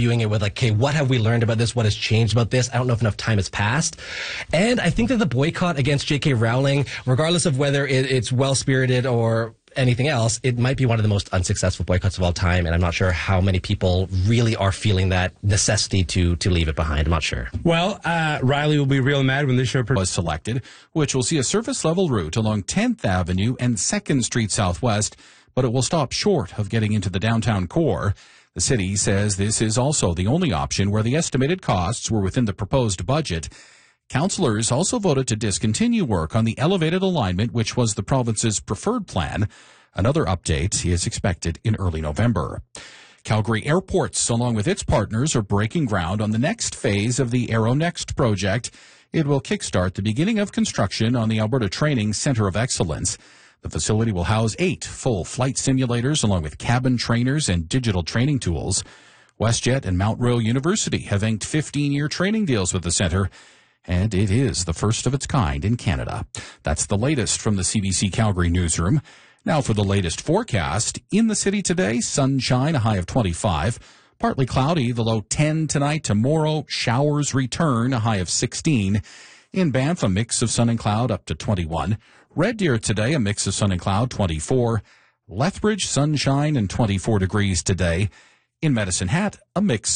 reviewing it with like, okay, what have we learned about this? What has changed about this? I don't know if enough time has passed. And I think that the boycott against J.K. Rowling, regardless of whether it's well-spirited or anything else, it might be one of the most unsuccessful boycotts of all time, and I'm not sure how many people really are feeling that necessity to leave it behind. I'm not sure. Well, Riley will be real mad when this show was selected, which will see a surface-level route along 10th Avenue and 2nd Street Southwest, but it will stop short of getting into the downtown core. The city says this is also the only option where the estimated costs were within the proposed budget. Councillors also voted to discontinue work on the elevated alignment, which was the province's preferred plan. Another update is expected in early November. Calgary Airports, along with its partners, are breaking ground on the next phase of the AeroNext project. It will kickstart the beginning of construction on the Alberta Training Centre of Excellence. The facility will house 8 full flight simulators, along with cabin trainers and digital training tools. WestJet and Mount Royal University have inked 15-year training deals with the centre, and it is the first of its kind in Canada. That's the latest from the CBC Calgary newsroom. Now for the latest forecast. In the city today, sunshine, a high of 25. Partly cloudy, the low 10 tonight. Tomorrow, showers return, a high of 16. In Banff, a mix of sun and cloud, up to 21. Red Deer today, a mix of sun and cloud, 24. Lethbridge, sunshine and 24 degrees today. In Medicine Hat, a mix